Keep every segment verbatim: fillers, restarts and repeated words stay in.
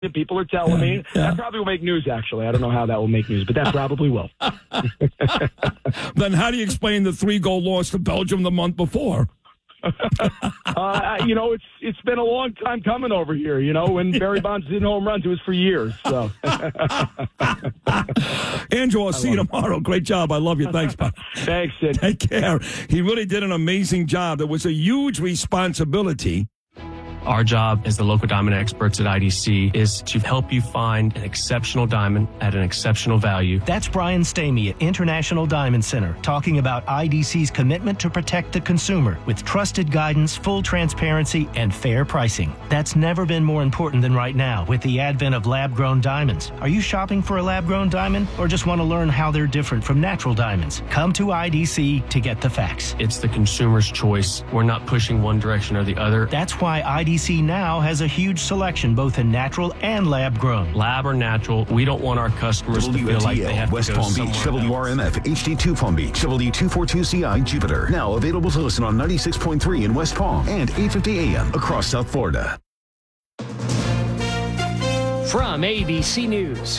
that people are telling me. Yeah. That probably will make news, actually. I don't know how that will make news, but that probably will. Then how do you explain the three-goal loss to Belgium the month before? uh, you know, it's it's been a long time coming over here. You know, when Barry Bonds did home runs, it was for years. So, Andrew, I'll see you tomorrow. Great job. I love you. Thanks, bud. Thanks, Sid. Take care. He really did an amazing job. There was a huge responsibility. Our job as the local diamond experts at I D C is to help you find an exceptional diamond at an exceptional value. That's Brian Stamey at International Diamond Center talking about I D C's commitment to protect the consumer with trusted guidance, full transparency, and fair pricing. That's never been more important than right now with the advent of lab-grown diamonds. Are you shopping for a lab-grown diamond or just want to learn how they're different from natural diamonds? Come to I D C to get the facts. It's the consumer's choice. We're not pushing one direction or the other. That's why I D C now has a huge selection both in natural and lab-grown. Lab or natural, we don't want our customers to feel like they have West to go Palm Beach, somewhere W R M F, else. H D two Palm Beach, W two forty-two C I Jupiter. Now available to listen on ninety-six point three in West Palm and eight fifty A M across South Florida. From A B C News,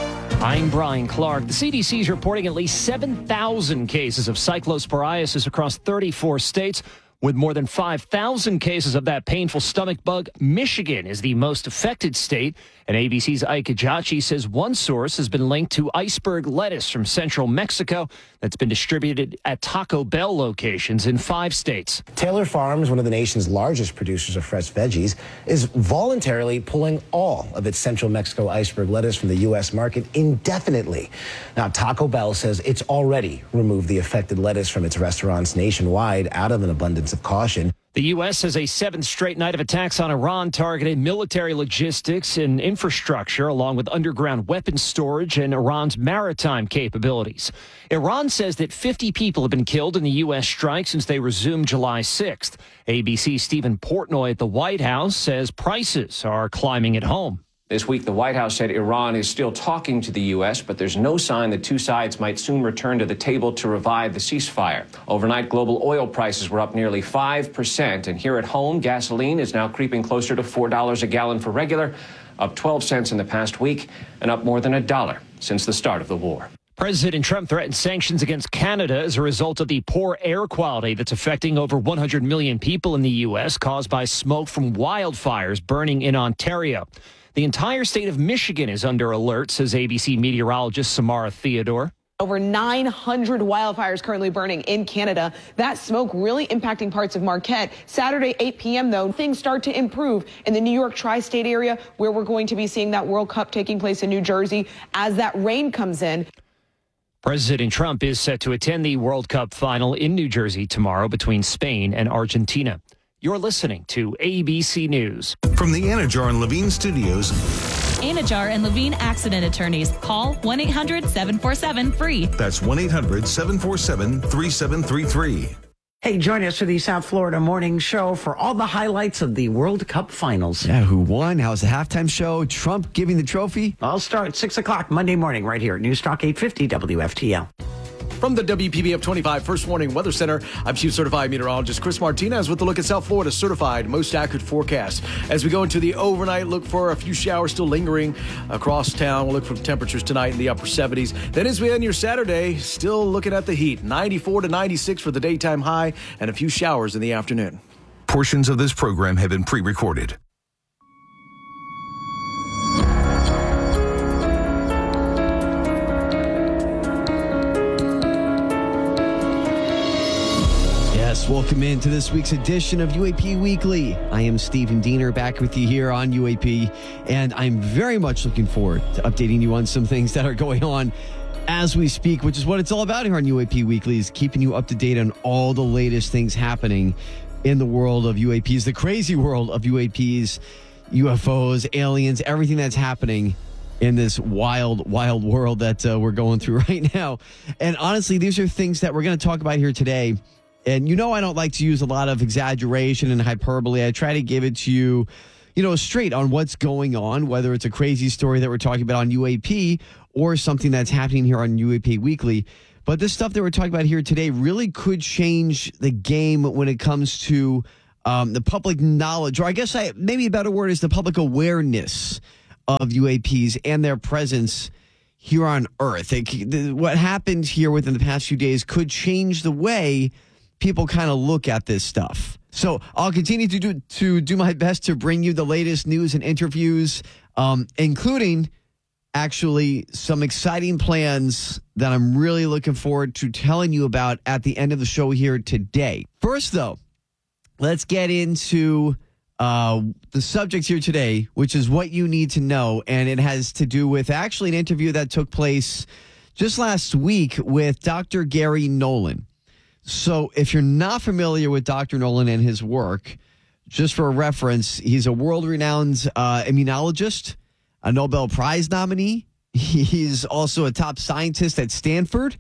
I'm Brian Clark. The C D C is reporting at least seven thousand cases of cyclosporiasis across thirty-four states. With more than five thousand cases of that painful stomach bug, Michigan is the most affected state. And A B C's Ike Ejachi says one source has been linked to iceberg lettuce from central Mexico that's been distributed at Taco Bell locations in five states. Taylor Farms, one of the nation's largest producers of fresh veggies, is voluntarily pulling all of its central Mexico iceberg lettuce from the U S market indefinitely. Now, Taco Bell says it's already removed the affected lettuce from its restaurants nationwide out of an abundance of caution. The U S has a seventh straight night of attacks on Iran targeted military logistics and infrastructure, along with underground weapons storage and Iran's maritime capabilities. Iran says that fifty people have been killed in the U S strike since they resumed July sixth. A B C's Stephen Portnoy at the White House says prices are climbing at home. This week, the White House said Iran is still talking to the U S, but there's no sign that two sides might soon return to the table to revive the ceasefire. Overnight, global oil prices were up nearly five percent, and here at home, gasoline is now creeping closer to four dollars a gallon for regular, up twelve cents in the past week, and up more than a dollar since the start of the war. President Trump threatened sanctions against Canada as a result of the poor air quality that's affecting over one hundred million people in the U S caused by smoke from wildfires burning in Ontario. The entire state of Michigan is under alert, says A B C meteorologist Samara Theodore. Over nine hundred wildfires currently burning in Canada. That smoke really impacting parts of Marquette. Saturday, eight p.m., though, things start to improve in the New York tri-state area, where we're going to be seeing that World Cup taking place in New Jersey as that rain comes in. President Trump is set to attend the World Cup final in New Jersey tomorrow between Spain and Argentina. You're listening to A B C News. From the Anajar and Levine Studios. Anajar and Levine Accident Attorneys. Call one eight hundred seven four seven free. That's one eight hundred seven four seven three seven three three. Hey, join us for the South Florida Morning Show for all the highlights of the World Cup finals. Yeah, who won? How's the halftime show? Trump giving the trophy? I'll start at six o'clock Monday morning right here at Newstalk eight fifty W F T L. From the W P B F twenty-five First Warning Weather Center, I'm Chief Certified Meteorologist Chris Martinez with a look at South Florida's certified most accurate forecast. As we go into the overnight, look for a few showers still lingering across town. We'll look for temperatures tonight in the upper seventies. Then as we end your Saturday, still looking at the heat. ninety-four to ninety-six for the daytime high and a few showers in the afternoon. Portions of this program have been pre-recorded. Welcome into this week's edition of U A P Weekly. I am Stephen Diener, back with you here on U A P, and I'm very much looking forward to updating you on some things that are going on as we speak, which is what it's all about here on U A P Weekly, is keeping you up to date on all the latest things happening in the world of U A Ps, the crazy world of U A Ps, U F Os, aliens, everything that's happening in this wild, wild world that uh, we're going through right now. And honestly, these are things that we're going to talk about here today. And you know I don't like to use a lot of exaggeration and hyperbole. I try to give it to you, you know, straight on what's going on, whether it's a crazy story that we're talking about on U A P or something that's happening here on U A P Weekly. But this stuff that we're talking about here today really could change the game when it comes to um, the public knowledge, or I guess I, maybe a better word is the public awareness of U A Ps and their presence here on Earth. It, the, what happened here within the past few days could change the way people kind of look at this stuff. So I'll continue to do to do my best to bring you the latest news and interviews, um, including actually some exciting plans that I'm really looking forward to telling you about at the end of the show here today. First, though, let's get into uh, the subject here today, which is what you need to know. And it has to do with actually an interview that took place just last week with Doctor Gary Nolan. So if you're not familiar with Doctor Nolan and his work, just for a reference, he's a world-renowned uh, immunologist, a Nobel Prize nominee. He's also a top scientist at Stanford.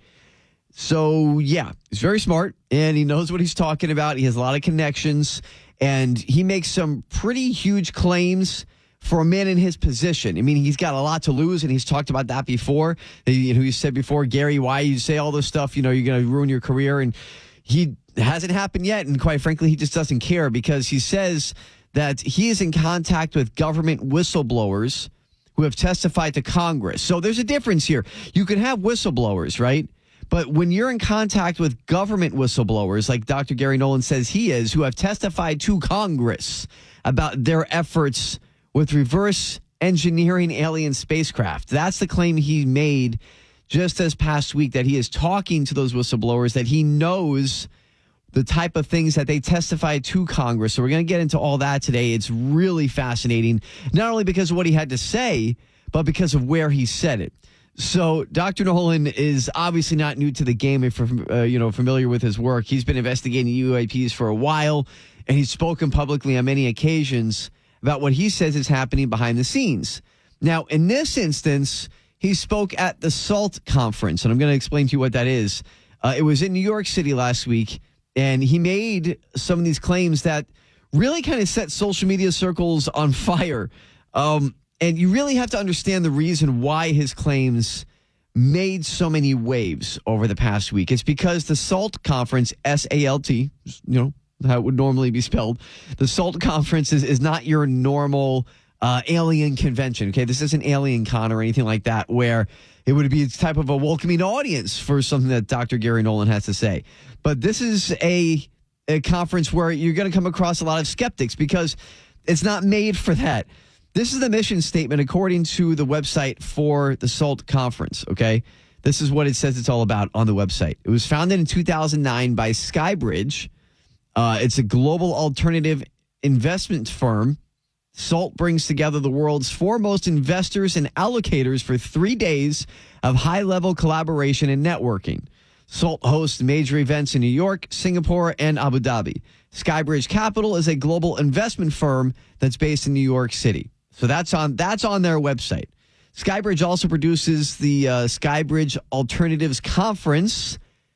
So, yeah, he's very smart, and he knows what he's talking about. He has a lot of connections, and he makes some pretty huge claims for a man in his position. I mean, he's got a lot to lose, and he's talked about that before. You know, he said before, Gary, why you say all this stuff, you know, you're going to ruin your career, and he hasn't happened yet, and quite frankly, he just doesn't care because he says that he is in contact with government whistleblowers who have testified to Congress. So there's a difference here. You can have whistleblowers, right? But when you're in contact with government whistleblowers, like Doctor Gary Nolan says he is, who have testified to Congress about their efforts with reverse engineering alien spacecraft. That's the claim he made just this past week, that he is talking to those whistleblowers, that he knows the type of things that they testified to Congress. So we're going to get into all that today. It's really fascinating, not only because of what he had to say, but because of where he said it. So Doctor Nolan is obviously not new to the game if you're uh, you know, familiar with his work. He's been investigating U A Ps for a while, and he's spoken publicly on many occasions about what he says is happening behind the scenes. Now, in this instance, he spoke at the SALT conference, and I'm going to explain to you what that is. Uh, it was in New York City last week, and he made some of these claims that really kind of set social media circles on fire. Um, and you really have to understand the reason why his claims made so many waves over the past week. It's because the SALT conference, S A L T, you know, how it would normally be spelled, the SALT conference is, is not your normal uh, alien convention, okay? This isn't Alien Con or anything like that, where it would be a type of a welcoming audience for something that Doctor Gary Nolan has to say. But this is a, a conference where you're going to come across a lot of skeptics because it's not made for that. This is the mission statement according to the website for the SALT conference, okay? This is what it says it's all about on the website. It was founded in two thousand nine by Skybridge. Uh, it's a global alternative investment firm. SALT brings together the world's foremost investors and allocators for three days of high-level collaboration and networking. SALT hosts major events in New York, Singapore, and Abu Dhabi. Skybridge Capital is a global investment firm that's based in New York City. So that's on that's on their website. Skybridge also produces the uh, Skybridge Alternatives Conference,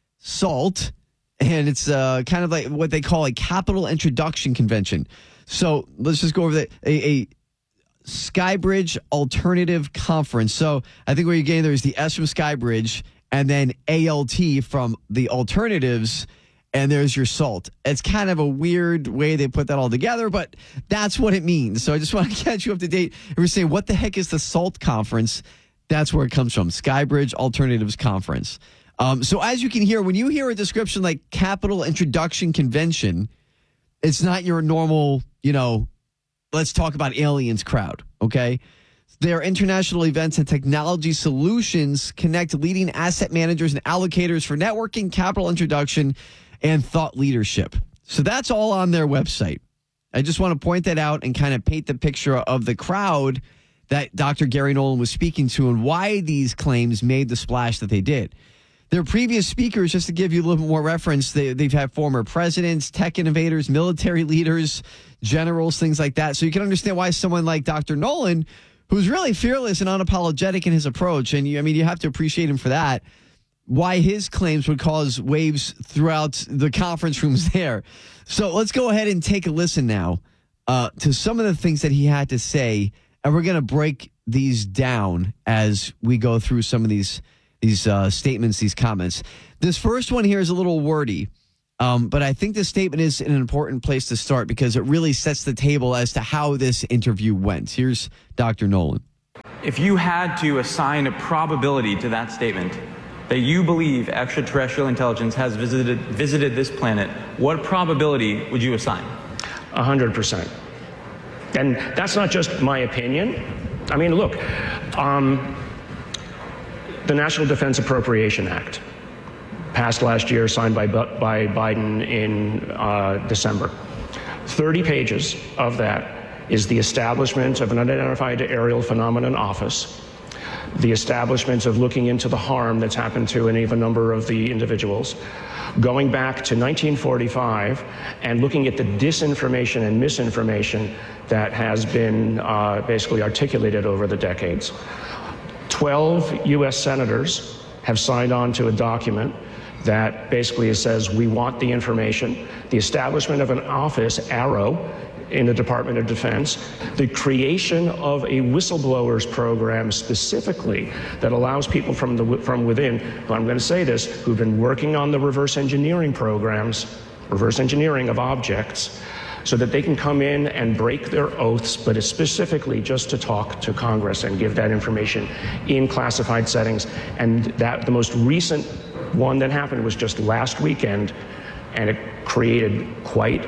SALT, and it's uh, kind of like what they call a capital introduction convention. So let's just go over that. A, a Skybridge Alternative Conference. So I think what you're getting there is the S from Skybridge and then A L T from the alternatives, and there's your SALT. It's kind of a weird way they put that all together, but that's what it means. So I just want to catch you up to date. If you're saying, what the heck is the SALT conference? That's where it comes from, Skybridge Alternatives Conference. Um, so as you can hear, when you hear a description like Capital Introduction Convention, it's not your normal, you know, let's talk about aliens crowd, okay? Their international events and technology solutions connect leading asset managers and allocators for networking, capital introduction, and thought leadership. So that's all on their website. I just want to point that out and kind of paint the picture of the crowd that Doctor Gary Nolan was speaking to and why these claims made the splash that they did. Their previous speakers, just to give you a little bit more reference, they, they've had former presidents, tech innovators, military leaders, generals, things like that. So you can understand why someone like Doctor Nolan, who's really fearless and unapologetic in his approach, and you, I mean, you have to appreciate him for that, why his claims would cause waves throughout the conference rooms there. So let's go ahead and take a listen now uh, to some of the things that he had to say, and we're going to break these down as we go through some of these these uh, statements, these comments. This first one here is a little wordy, um, but I think this statement is an important place to start because it really sets the table as to how this interview went. Here's Doctor Nolan. if you had to assign a probability to that statement that you believe extraterrestrial intelligence has visited visited this planet, what probability would you assign? A hundred percent. And that's not just my opinion. I mean, look, um, the National Defense Appropriation Act, passed last year, signed by, by Biden in uh, December. thirty pages of that is the establishment of an unidentified aerial phenomenon office, the establishment of looking into the harm that's happened to any of a number of the individuals, going back to nineteen forty-five and looking at the disinformation and misinformation that has been uh, basically articulated over the decades. twelve U S senators have signed on to a document that basically says we want the information, the establishment of an office, AARO, in the Department of Defense, the creation of a whistleblowers program specifically that allows people from the from within, who I'm going to say this, who've been working on the reverse engineering programs, reverse engineering of objects, so that they can come in and break their oaths, but it's specifically just to talk to Congress and give that information in classified settings. And that the most recent one that happened was just last weekend, and it created quite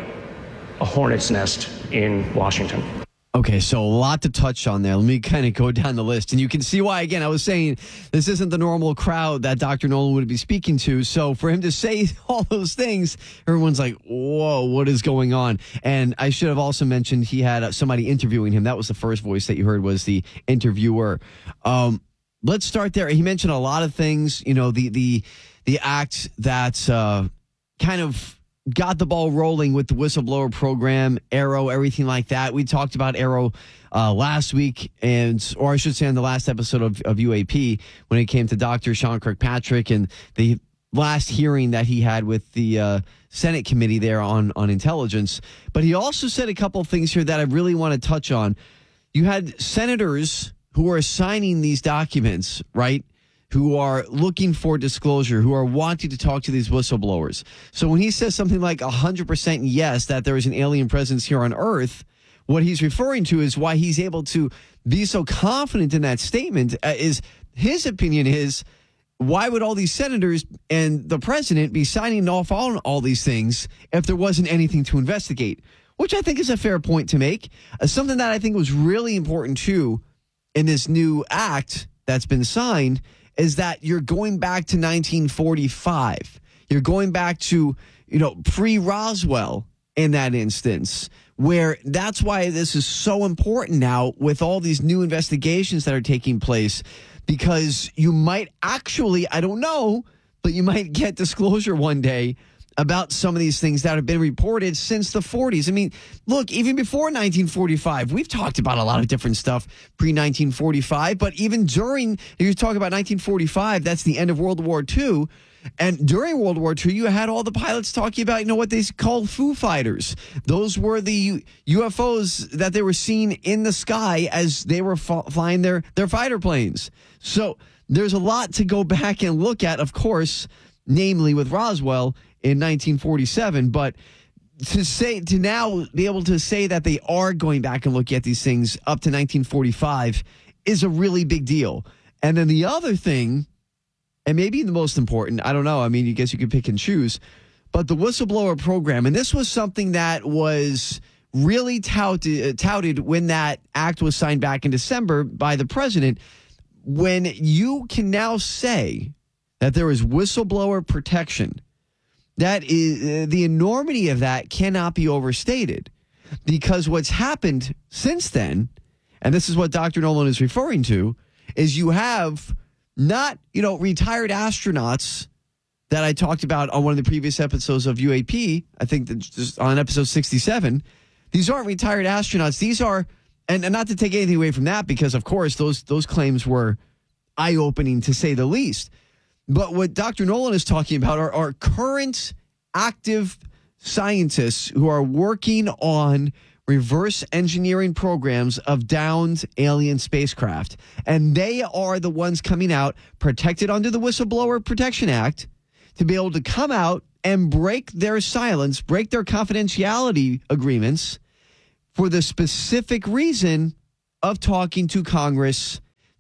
a hornet's nest in Washington. Okay, so a lot to touch on there. Let me kind of go down the list. And you can see why, again, I was saying this isn't the normal crowd that Doctor Nolan would be speaking to. So for him to say all those things, everyone's like, whoa, what is going on? And I should have also mentioned he had somebody interviewing him. That was the first voice that you heard, was the interviewer. Um, let's start there. He mentioned a lot of things, you know, the the the act that uh, kind of got the ball rolling with the whistleblower program, AARO, everything like that. We talked about AARO uh, last week, and or I should say on the last episode of, of U A P, when it came to Doctor Sean Kirkpatrick and the last hearing that he had with the uh, Senate committee there on, on intelligence. But he also said a couple of things here that I really want to touch on. You had senators who are signing these documents, right, who are looking for disclosure, who are wanting to talk to these whistleblowers. So when he says something like one hundred percent yes, that there is an alien presence here on Earth, what he's referring to is why he's able to be so confident in that statement uh, is his opinion is, why would all these senators and the president be signing off on all these things if there wasn't anything to investigate? Which I think is a fair point to make. Uh, something that I think was really important, too, in this new act that's been signed is that you're going back to nineteen forty-five. You're going back to, you know, pre-Roswell in that instance, where that's why this is so important now with all these new investigations that are taking place, because you might actually, I don't know, but you might get disclosure one day about some of these things that have been reported since the forties. I mean, look, even before nineteen forty-five, we've talked about a lot of different stuff pre-nineteen forty-five, but even during, you talk about nineteen forty-five, that's the end of World War Two, and during World War Two, you had all the pilots talking about, you know, what they called Foo Fighters. Those were the U F Os that they were seeing in the sky as they were f- flying their, their fighter planes. So there's a lot to go back and look at, of course, namely with Roswell in nineteen forty-seven, but to say to now be able to say that they are going back and look at these things up to nineteen forty-five is a really big deal. And then the other thing, and maybe the most important, I don't know, I mean, I guess you could pick and choose, but the whistleblower program, and this was something that was really touted, uh, touted when that act was signed back in December by the president, when you can now say that there is whistleblower protection. That is, uh, the enormity of that cannot be overstated, because what's happened since then, and this is what Doctor Nolan is referring to, is you have not, you know, retired astronauts that I talked about on one of the previous episodes of U A P, I think that just on episode sixty-seven. These aren't retired astronauts. These are, and, and not to take anything away from that, because of course those those claims were eye-opening to say the least. But what Doctor Nolan is talking about are, are current active scientists who are working on reverse engineering programs of downed alien spacecraft. And they are the ones coming out, protected under the Whistleblower Protection Act, to be able to come out and break their silence, break their confidentiality agreements for the specific reason of talking to Congress,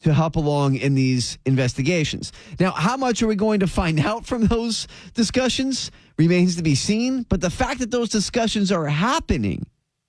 to help along in these investigations. Now, how much are we going to find out from those discussions remains to be seen, but the fact that those discussions are happening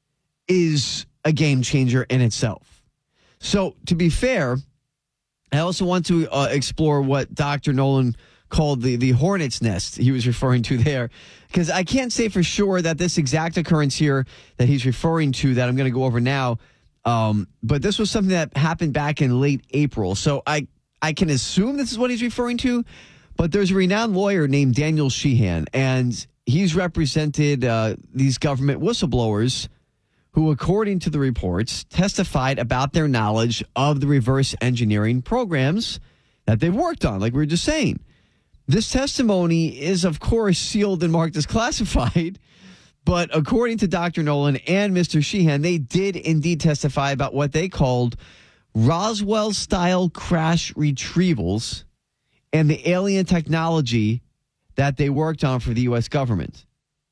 is a game changer in itself. So, to be fair, I also want to uh, explore what Doctor Nolan called the, the hornet's nest he was referring to there, because I can't say for sure that this exact occurrence here that he's referring to that I'm going to go over now, um, but this was something that happened back in late April. So I, I can assume this is what he's referring to, but there's a renowned lawyer named Daniel Sheehan, and he's represented uh, these government whistleblowers who, according to the reports, testified about their knowledge of the reverse engineering programs that they've worked on, like we were just saying. This testimony is, of course, sealed and marked as classified, but according to Doctor Nolan and Mister Sheehan, they did indeed testify about what they called Roswell-style crash retrievals and the alien technology that they worked on for the U S government.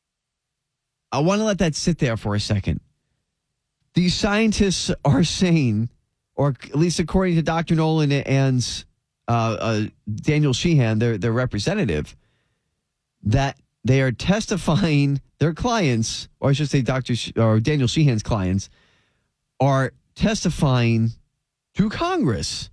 I want to let that sit there for a second. These scientists are saying, or at least according to Doctor Nolan and uh, uh, Daniel Sheehan, their, their representative, that they are testifying, their clients, or I should say Doctor She- or Daniel Sheehan's clients, are testifying to Congress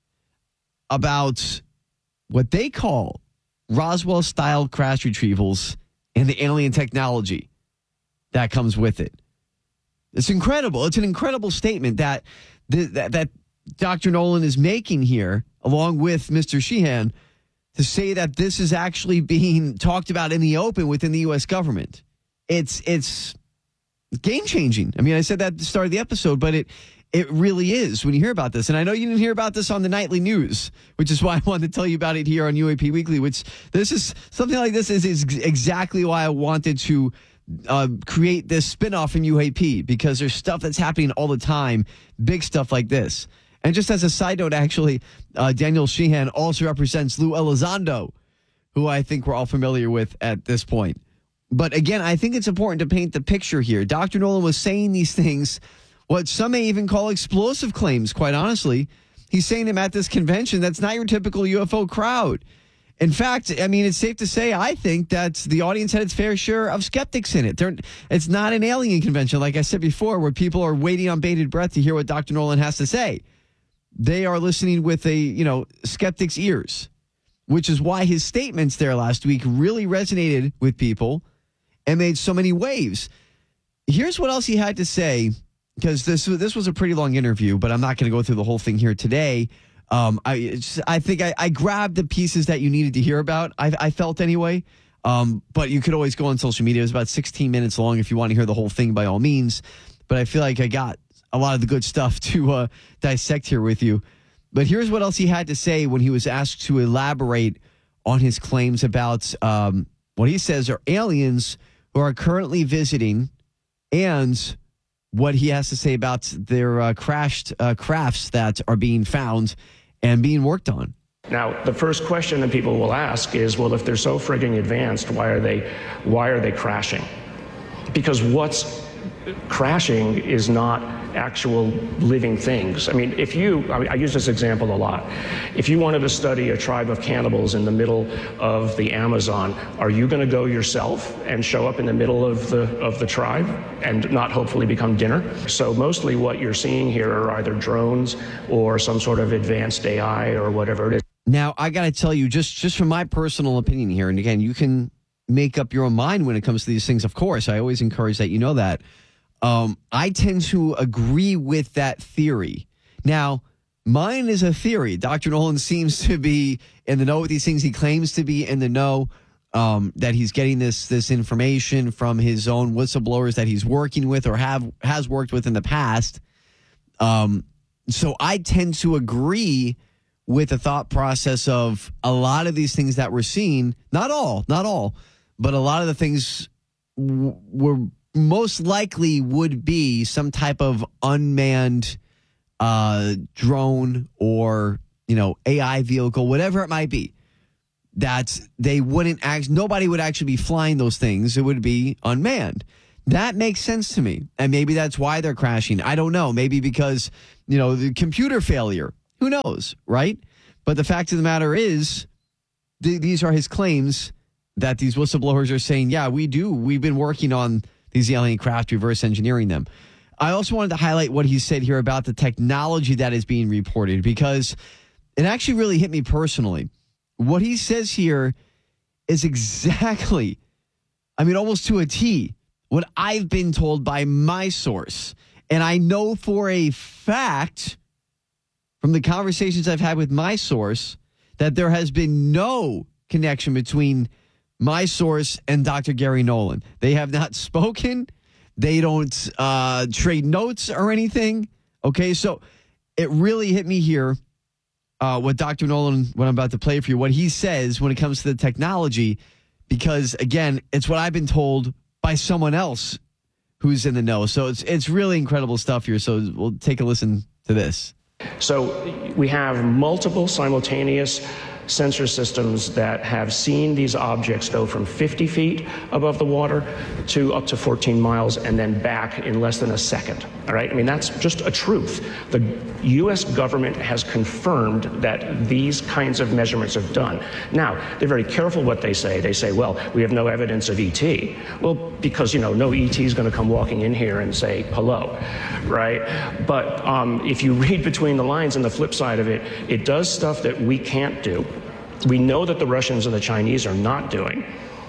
about what they call Roswell-style crash retrievals and the alien technology that comes with it. It's incredible. It's an incredible statement that th- that, that Doctor Nolan is making here, along with Mister Sheehan, to say that this is actually being talked about in the open within the U S government. It's it's game-changing. I mean, I said that at the start of the episode, but it it really is when you hear about this. And I know you didn't hear about this on the nightly news, which is why I wanted to tell you about it here on U A P Weekly, which this is something like this is, is exactly why I wanted to Uh, create this spinoff in U A P, because there's stuff that's happening all the time, big stuff like this. And just as a side note, actually, uh, Daniel Sheehan also represents Lou Elizondo, who I think we're all familiar with at this point. But again, I think it's important to paint the picture here. Doctor Nolan was saying these things, what some may even call explosive claims, quite honestly. He's saying them at this convention. That's not your typical U F O crowd. In fact, I mean, it's safe to say, I think that the audience had its fair share of skeptics in it. They're, it's not an alien convention, like I said before, where people are waiting on bated breath to hear what Doctor Nolan has to say. They are listening with a, you know, skeptic's ears, which is why his statements there last week really resonated with people and made so many waves. Here's what else he had to say, because this, this was a pretty long interview, but I'm not going to go through the whole thing here today. Um, I it's, I think I, I grabbed the pieces that you needed to hear about. I, I felt anyway. Um, but you could always go on social media. It was about sixteen minutes long if you want to hear the whole thing, by all means. But I feel like I got a lot of the good stuff to uh, dissect here with you. But here's what else he had to say when he was asked to elaborate on his claims about um, what he says are aliens who are currently visiting, and what he has to say about their uh, crashed uh, crafts that are being found and being worked on. Now, the first question that people will ask is, well, if they're so frigging advanced, why are they, why are they crashing? Because what's crashing is not actual living things. I mean, if you, I, mean, I use this example a lot. If you wanted to study a tribe of cannibals in the middle of the Amazon, are you going to go yourself and show up in the middle of the of the tribe and not hopefully become dinner? So mostly what you're seeing here are either drones or some sort of advanced A I or whatever it is. Now, I got to tell you, just, just from my personal opinion here, and again, you can make up your own mind when it comes to these things, of course. I always encourage that you know that. Um, I tend to agree with that theory. Now, mine is a theory. Doctor Nolan seems to be in the know with these things. He claims to be in the know, um, that he's getting this this information from his own whistleblowers that he's working with or have has worked with in the past. Um, so I tend to agree with the thought process of a lot of these things that we're seeing. Not all, not all, but a lot of the things w- were. most likely would be some type of unmanned uh, drone or, you know, A I vehicle, whatever it might be, that they wouldn't act, nobody would actually be flying those things. It would be unmanned. That makes sense to me. And maybe that's why they're crashing. I don't know. Maybe because, you know, the computer failure. Who knows, right? But the fact of the matter is, th- these are his claims that these whistleblowers are saying, yeah, we do. We've been working on these alien craft, reverse engineering them. I also wanted to highlight what he said here about the technology that is being reported, because it actually really hit me personally. What he says here is exactly, I mean, almost to a T, what I've been told by my source. And I know for a fact from the conversations I've had with my source that there has been no connection between my source and Doctor Gary Nolan. They have not spoken. They don't uh, trade notes or anything. Okay, so it really hit me here, uh, what Doctor Nolan, what I'm about to play for you, what he says when it comes to the technology, because, again, it's what I've been told by someone else who's in the know. So it's it's really incredible stuff here. So we'll take a listen to this. So we have multiple simultaneous sensor systems that have seen these objects go from fifty feet above the water to up to fourteen miles and then back in less than a second. All right? I mean, that's just a truth. The U S government has confirmed that these kinds of measurements are done. Now, they're very careful what they say. They say, well, we have no evidence of E T. Well, because, you know, no E T is going to come walking in here and say hello, right? But um, if you read between the lines and the flip side of it, it does stuff that we can't do. We know that the Russians and the Chinese are not doing.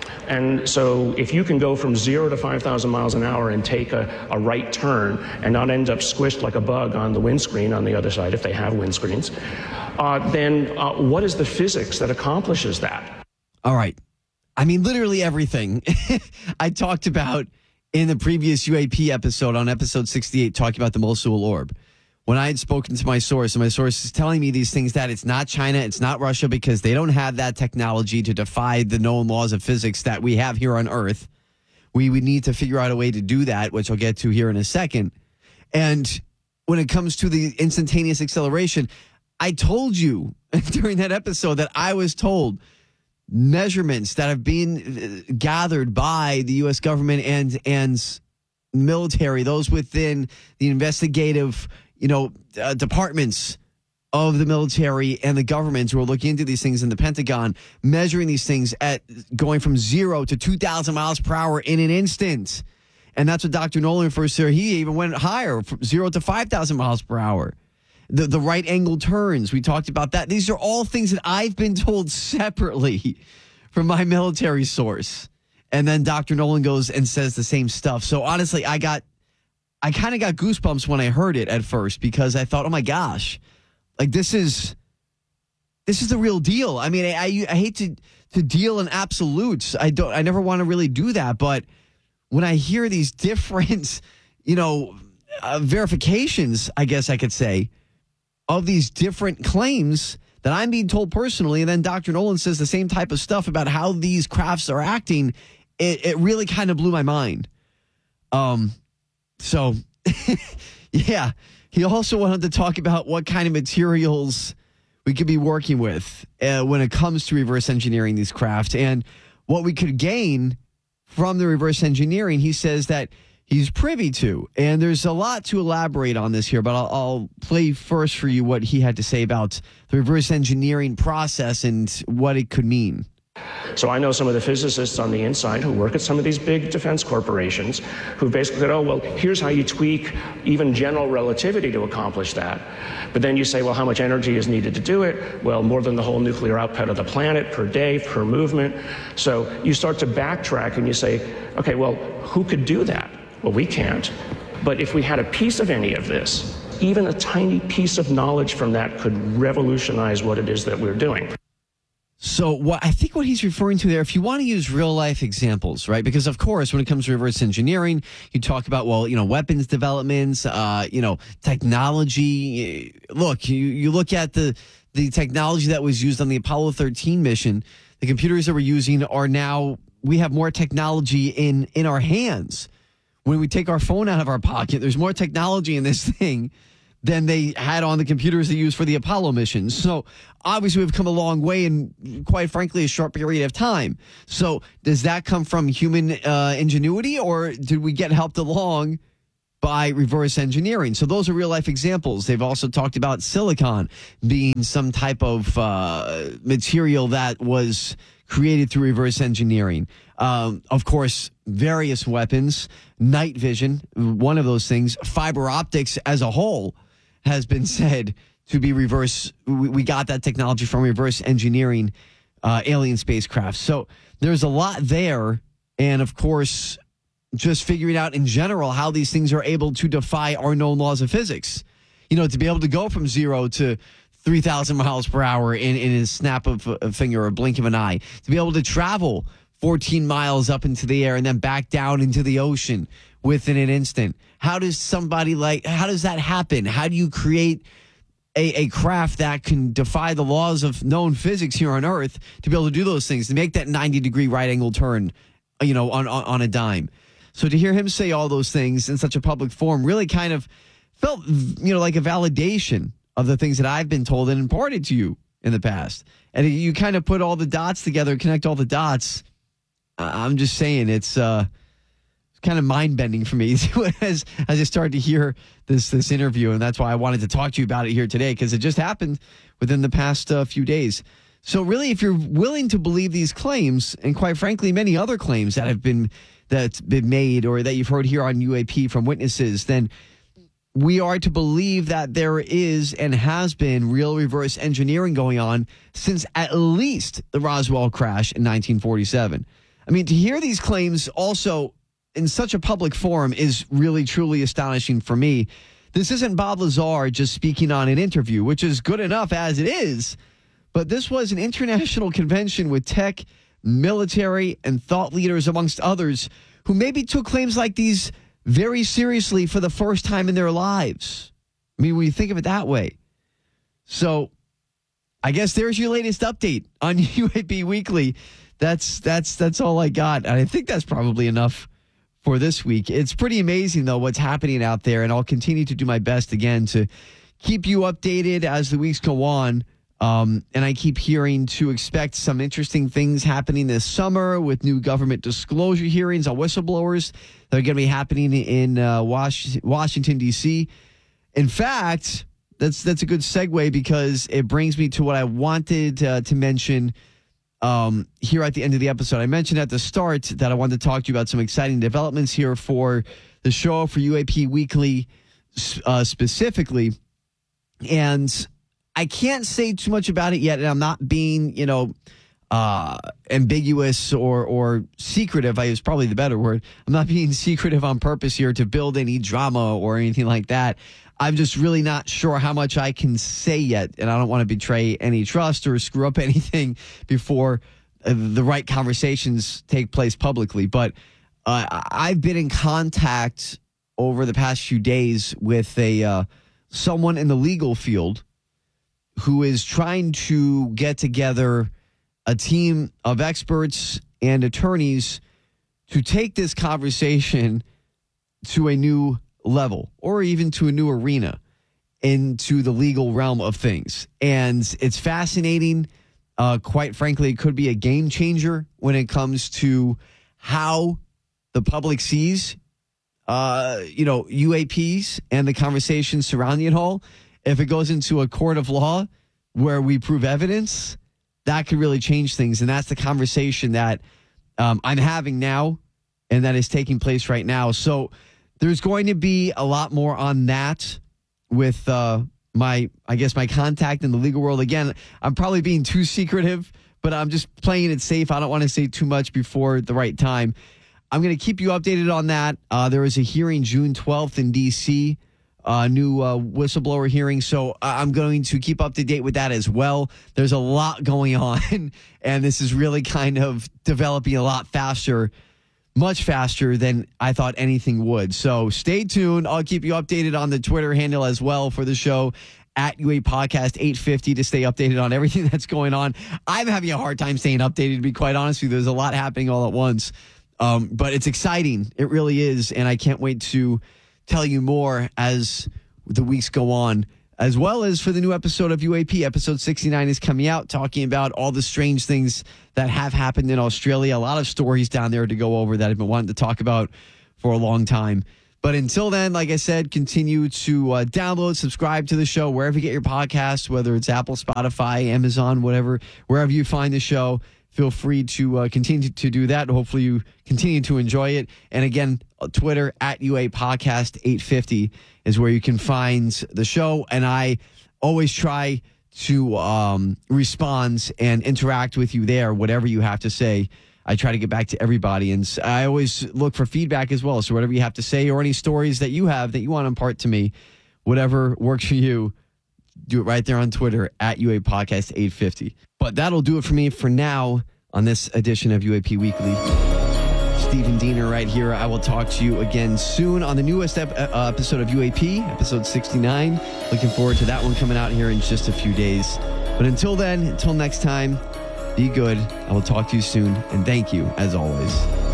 And so if you can go from zero to five thousand miles an hour and take a, a right turn and not end up squished like a bug on the windscreen on the other side, if they have windscreens, uh, then uh, what is the physics that accomplishes that? All right. I mean, literally everything I talked about in the previous U A P episode, on episode sixty-eight, talking about the Mosul orb. When I had spoken to my source, and my source is telling me these things, that it's not China, it's not Russia, because they don't have that technology to defy the known laws of physics that we have here on Earth. We would need to figure out a way to do that, which I'll get to here in a second. And when it comes to the instantaneous acceleration, I told you during that episode that I was told measurements that have been gathered by the U S government and and military, those within the investigative, you know, uh, departments of the military and the governments who are looking into these things in the Pentagon, measuring these things at going from zero to two thousand miles per hour in an instant. And that's what Doctor Nolan refers to. He even went higher, from zero to five thousand miles per hour. The, the right angle turns, we talked about that. These are all things that I've been told separately from my military source. And then Doctor Nolan goes and says the same stuff. So honestly, I got, I kind of got goosebumps when I heard it at first, because I thought, oh my gosh, like this is, this is the real deal. I mean, I, I, I hate to, to deal in absolutes. I don't, I never want to really do that. But when I hear these different, you know, uh, verifications, I guess I could say, of these different claims that I'm being told personally, and then Doctor Nolan says the same type of stuff about how these crafts are acting, it, it really kind of blew my mind. Um, so, yeah, he also wanted to talk about what kind of materials we could be working with uh, when it comes to reverse engineering these craft, and what we could gain from the reverse engineering. He says that he's privy to, and there's a lot to elaborate on this here, but I'll, I'll play first for you what he had to say about the reverse engineering process and what it could mean. So I know some of the physicists on the inside who work at some of these big defense corporations who basically said, oh, well, here's how you tweak even general relativity to accomplish that. But then you say, well, how much energy is needed to do it? Well, more than the whole nuclear output of the planet per day, per movement. So you start to backtrack and you say, okay, well, who could do that? Well, we can't. But if we had a piece of any of this, even a tiny piece of knowledge from that could revolutionize what it is that we're doing. So what I think what he's referring to there, if you want to use real life examples, right? Because of course, when it comes to reverse engineering, you talk about, well, you know, weapons developments, uh, you know, technology. Look, you, you look at the, the technology that was used on the Apollo thirteen mission. The computers that we're using are now, we have more technology in, in our hands. When we take our phone out of our pocket, there's more technology in this thing than they had on the computers they used for the Apollo missions. So obviously we've come a long way in, quite frankly, a short period of time. So does that come from human uh, ingenuity, or did we get helped along by reverse engineering. So those are real life examples. They've also talked about silicon being some type of uh, material that was created through reverse engineering. Um, of course, various weapons, night vision, one of those things, fiber optics as a whole has been said to be reverse. We, we got that technology from reverse engineering uh, alien spacecraft. So there's a lot there. And of course, just figuring out in general how these things are able to defy our known laws of physics. You know, to be able to go from zero to three thousand miles per hour in, in a snap of a finger or a blink of an eye. To be able to travel fourteen miles up into the air and then back down into the ocean within an instant. How does somebody like, how does that happen? How do you create a, a craft that can defy the laws of known physics here on Earth to be able to do those things, to make that ninety degree right angle turn, you know, on, on, on a dime? So to hear him say all those things in such a public forum really kind of felt, you know, like a validation of the things that I've been told and imparted to you in the past. And you kind of put all the dots together, connect all the dots. I'm just saying it's uh, kind of mind-bending for me as, as I started to hear this this interview. And that's why I wanted to talk to you about it here today, because it just happened within the past uh, few days. So really, if you're willing to believe these claims, and quite frankly, many other claims that have been that's been made or that you've heard here on U A P from witnesses, then we are to believe that there is and has been real reverse engineering going on since at least the Roswell crash in nineteen forty-seven. I mean, to hear these claims also in such a public forum is really, truly astonishing for me. This isn't Bob Lazar just speaking on an interview, which is good enough as it is, but this was an international convention with tech, military, and thought leaders, amongst others, who maybe took claims like these very seriously for the first time in their lives. I mean, when you think of it that way. So I guess there's your latest update on U A P Weekly. That's that's that's all I got. And I think that's probably enough for this week. It's pretty amazing, though, what's happening out there. And I'll continue to do my best, again, to keep you updated as the weeks go on. Um, and I keep hearing to expect some interesting things happening this summer with new government disclosure hearings on whistleblowers that are going to be happening in uh, Was- Washington, D C. In fact, that's that's a good segue, because it brings me to what I wanted uh, to mention um, here at the end of the episode. I mentioned at the start that I wanted to talk to you about some exciting developments here for the show, for U A P Weekly uh, specifically. And I can't say too much about it yet, and I'm not being, you know, uh, ambiguous or or secretive. I use probably the better word. I'm not being secretive on purpose here to build any drama or anything like that. I'm just really not sure how much I can say yet, and I don't want to betray any trust or screw up anything before uh, the right conversations take place publicly. But uh, I've been in contact over the past few days with a uh, someone in the legal field who is trying to get together a team of experts and attorneys to take this conversation to a new level, or even to a new arena into the legal realm of things. And it's fascinating. Uh, quite frankly, it could be a game changer when it comes to how the public sees, uh, you know, U A Ps and the conversations surrounding it all. If it goes into a court of law where we prove evidence, that could really change things. And that's the conversation that um, I'm having now, and that is taking place right now. So there's going to be a lot more on that with uh, my, I guess, my contact in the legal world. Again, I'm probably being too secretive, but I'm just playing it safe. I don't want to say too much before the right time. I'm going to keep you updated on that. Uh, there is a hearing June twelfth in D C, a new uh, whistleblower hearing. So I'm going to keep up to date with that as well. There's a lot going on, and this is really kind of developing a lot faster, much faster than I thought anything would. So stay tuned. I'll keep you updated on the Twitter handle as well for the show, at U A Podcast eight fifty, to stay updated on everything that's going on. I'm having a hard time staying updated, to be quite honest with you. There's a lot happening all at once. Um, but it's exciting. It really is. And I can't wait to tell you more as the weeks go on, as well as for the new episode of U A P. Episode sixty-nine is coming out, talking about all the strange things that have happened in Australia. A lot of stories down there to go over that I've been wanting to talk about for a long time. But until then, like I said, continue to uh, download, subscribe to the show wherever you get your podcasts, whether it's Apple, Spotify, Amazon, whatever, wherever you find the show. Feel free to uh, continue to do that. Hopefully you continue to enjoy it. And again, Twitter at U A Podcast eight fifty is where you can find the show. And I always try to um, respond and interact with you there, whatever you have to say. I try to get back to everybody, and I always look for feedback as well. So whatever you have to say or any stories that you have that you want to impart to me, whatever works for you, do it right there on Twitter at U A Podcast eight fifty. But that'll do it for me for now on this edition of U A P Weekly. Stephen Diener right here. I will talk to you again soon on the newest ep- uh, episode of U A P, episode sixty-nine. Looking forward to that one coming out here in just a few days. But until then, until next time, be good. I will talk to you soon, and thank you, as always.